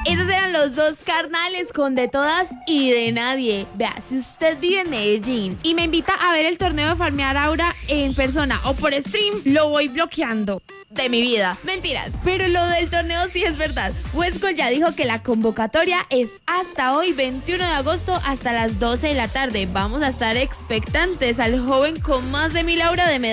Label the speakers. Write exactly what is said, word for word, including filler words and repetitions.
Speaker 1: Esos eran los dos carnales con de todas y de nadie. Vea, si usted vive en Medellín y me invita a ver el torneo de Farmear Aura en persona o por stream, lo voy bloqueando de mi vida. Mentiras, pero lo del torneo sí es verdad. Huesco ya dijo que la convocatoria es hasta hoy, veintiuno de agosto, hasta las doce de la tarde. Vamos a estar expectantes al joven con más de mil aura de medalla.